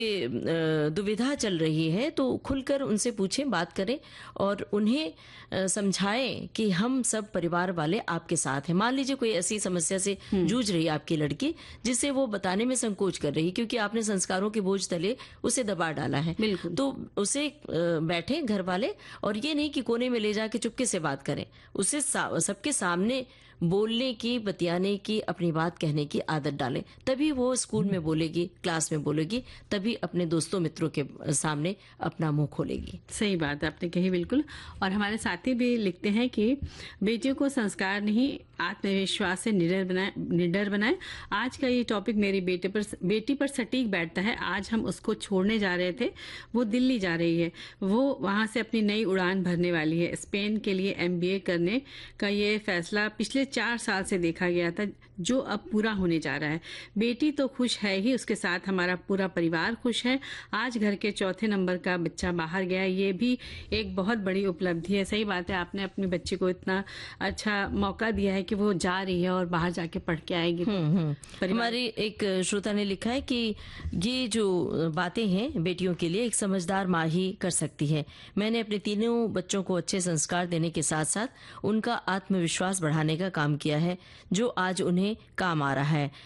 दुविधा चल रही है तो खुलकर उनसे पूछें, बात करें और उन्हें समझाएं कि हम सब परिवार वाले आपके साथ हैं। मान लीजिए कोई ऐसी समस्या से जूझ रही है आपकी लड़की, जिसे वो बताने में संकोच कर रही है क्योंकि आपने संस्कारों के बोझ तले उसे दबा डाला है। बिल्कुल। तो उसे बैठे घर वाले और ये नहीं कि कोने में ले जाके चुपके से बात करें, उसे सबके सामने बोलने की, बतियाने की, अपनी बात कहने की आदत डालें। तभी वो स्कूल में बोलेगी, क्लास में बोलेगी, तभी अपने दोस्तों मित्रों के सामने अपना मुंह खोलेगी। सही बात आपने कही, बिल्कुल। और हमारे साथी भी लिखते हैं कि बेटियों को संस्कार नहीं, आत्मविश्वास से निडर बनाए। आज का ये टॉपिक मेरी बेटी पर सटीक बैठता है। आज हम उसको छोड़ने जा रहे थे, वो दिल्ली जा रही है, वो वहां से अपनी नई उड़ान भरने वाली है। स्पेन के लिए MBA करने का ये फैसला पिछले 4 साल से देखा गया था, जो अब पूरा होने जा रहा है। बेटी तो खुश है ही, उसके साथ हमारा पूरा परिवार खुश है। आज घर के चौथे नंबर का बच्चा बाहर गया, ये भी एक बहुत बड़ी उपलब्धि है। सही बात है, आपने अपनी बच्ची को इतना अच्छा मौका दिया है कि वो जा रही है और बाहर जाके पढ़ के आएगी। हमारी एक श्रोता ने लिखा है कि ये जो बातें हैं बेटियों के लिए एक समझदार माँ ही कर सकती है। मैंने अपने तीनों बच्चों को अच्छे संस्कार देने के साथ साथ उनका आत्मविश्वास बढ़ाने का काम किया है, जो आज उन्हें काम आ रहा है।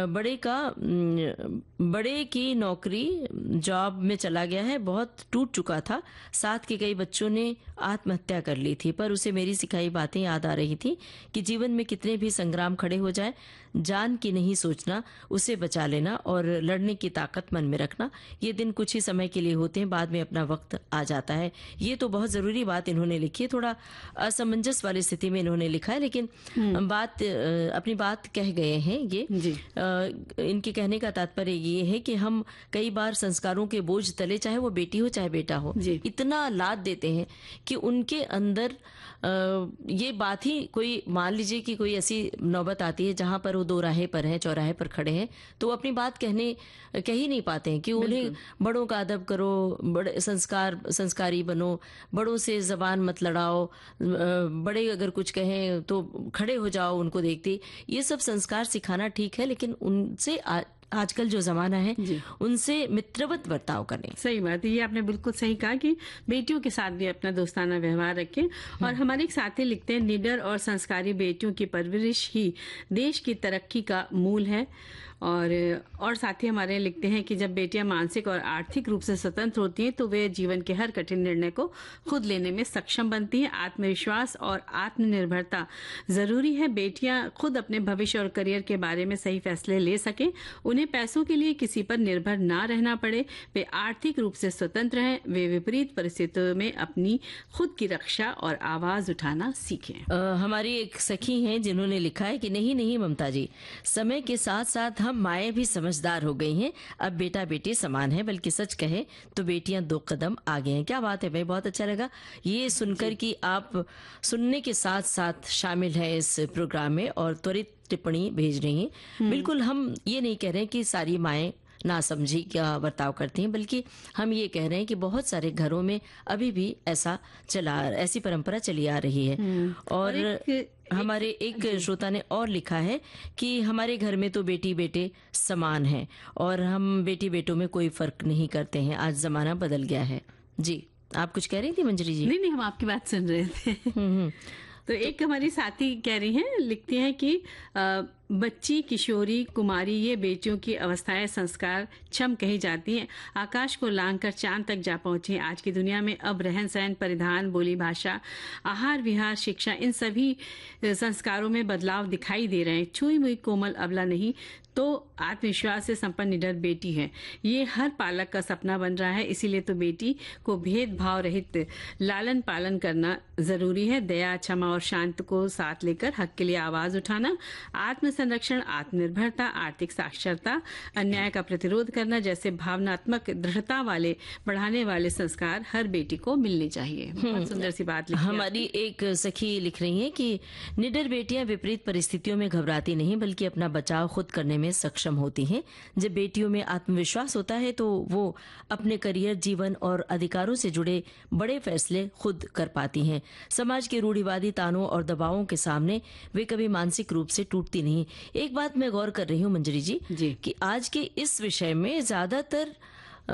बड़े की नौकरी जॉब में चला गया है, बहुत टूट चुका था। साथ के कई बच्चों ने आत्महत्या कर ली थी, पर उसे मेरी सिखाई बातें याद आ रही थी कि जीवन में कितने भी संग्राम खड़े हो जाए, जान की नहीं सोचना, उसे बचा लेना और लड़ने की ताकत मन में रखना। ये दिन कुछ ही समय के लिए होते हैं, बाद में अपना वक्त आ जाता है। ये तो बहुत जरूरी बात इन्होंने लिखी है। थोड़ा असमंजस वाली स्थिति में इन्होंने लिखा है, लेकिन अपनी बात कह गए हैं। ये इनके कहने का तात्पर्य ये है कि हम कई बार संस्कारों के बोझ तले, चाहे वो बेटी हो चाहे बेटा हो, इतना लाद देते हैं कि उनके अंदर ये बात ही, कोई मान लीजिए कि कोई ऐसी नौबत आती है जहां पर वो दो राहे पर हैं, चौराहे पर खड़े हैं, तो वो अपनी बात कह ही नहीं पाते हैं कि उन्हें बड़ों का अदब करो, बड़े संस्कारी बनो, बड़ों से जबान मत लड़ाओ, बड़े अगर कुछ कहें तो खड़े हो जाओ उनको देखते। ये सब संस्कार सिखाना ठीक है, लेकिन उनसे आजकल जो जमाना है उनसे मित्रवत बर्ताव करें। सही बात है, ये आपने बिल्कुल सही कहा कि बेटियों के साथ भी अपना दोस्ताना व्यवहार रखें। और हमारे एक साथी लिखते हैं, निडर और संस्कारी बेटियों की परवरिश ही देश की तरक्की का मूल है। और साथी हमारे लिखते हैं कि जब बेटियां मानसिक और आर्थिक रूप से स्वतंत्र होती हैं तो वे जीवन के हर कठिन निर्णय को खुद लेने में सक्षम बनती हैं। आत्मविश्वास और आत्मनिर्भरता जरूरी है। बेटियां खुद अपने भविष्य और करियर के बारे में सही फैसले ले सकें, उन्हें पैसों के लिए किसी पर निर्भर ना रहना पड़े, वे आर्थिक रूप से स्वतंत्र हैं, वे विपरीत परिस्थितियों में अपनी खुद की रक्षा और आवाज उठाना सीखें। हमारी एक सखी हैं जिन्होंने लिखा है कि नहीं ममता जी, समय के साथ साथ हम माएँ भी समझदार हो गई हैं, अब बेटा बेटी समान है, बल्कि सच कहे तो बेटियां 2 कदम आगे हैं। क्या बात है भाई, बहुत अच्छा लगा ये सुनकर कि आप सुनने के साथ साथ शामिल है इस प्रोग्राम में और त्वरित टिप्पणी भेज रही हैं। बिल्कुल, हम ये नहीं कह रहे हैं कि सारी माएँ नासमझी का बर्ताव करती हैं, बल्कि हम ये कह रहे हैं कि बहुत सारे घरों में अभी भी ऐसी परंपरा चली आ रही है। और हमारे एक श्रोता ने और लिखा है कि हमारे घर में तो बेटी बेटे समान हैं और हम बेटी बेटों में कोई फर्क नहीं करते हैं, आज जमाना बदल गया है। जी, आप कुछ कह रही थी मंजरी जी? नहीं, हम आपकी बात सुन रहे थे। तो एक हमारी साथी कह रही हैं, लिखती हैं कि बच्ची, किशोरी, कुमारी, ये बेटियों की अवस्थाएं संस्कार क्षम कही जाती हैं। आकाश को लांघ कर चांद तक जा पहुंचे। आज की दुनिया में अब रहन सहन, परिधान, बोली भाषा, आहार विहार, शिक्षा, इन सभी संस्कारों में बदलाव दिखाई दे रहे हैं। छुई मुई कोमल अबला नहीं तो आत्मविश्वास से संपन्न निडर बेटी है, ये हर पालक का सपना बन रहा है। इसीलिए तो बेटी को भेदभाव रहित लालन पालन करना जरूरी है। दया, क्षमा और शांत को साथ लेकर हक के लिए आवाज उठाना, आत्म संरक्षण, आत्मनिर्भरता, आर्थिक साक्षरता, अन्याय का प्रतिरोध करना जैसे भावनात्मक दृढ़ता वाले बढ़ाने वाले संस्कार हर बेटी को मिलने चाहिए। बहुत सुंदर सी बात लिखी। हमारी एक सखी लिख रही है कि निडर बेटियां विपरीत परिस्थितियों में घबराती नहीं, बल्कि अपना बचाव खुद करने में सक्षम होती हैं। जब बेटियों में आत्मविश्वास होता है तो वो अपने करियर, जीवन और अधिकारों से जुड़े बड़े फैसले खुद कर पाती हैं। समाज के रूढ़िवादी तानों और दबावों के सामने वे कभी मानसिक रूप से टूटती नहीं। एक बात मैं गौर कर रही हूँ मंजरी जी कि आज के इस विषय में ज्यादातर